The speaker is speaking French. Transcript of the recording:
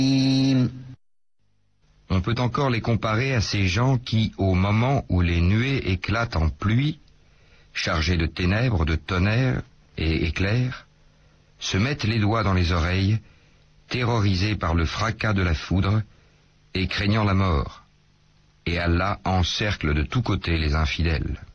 On peut encore les comparer à ces gens qui, au moment où les nuées éclatent en pluie, chargés de ténèbres, de tonnerre et éclairs, se mettent les doigts dans les oreilles, terrorisés par le fracas de la foudre et craignant la mort. Et Allah encercle de tous côtés les infidèles.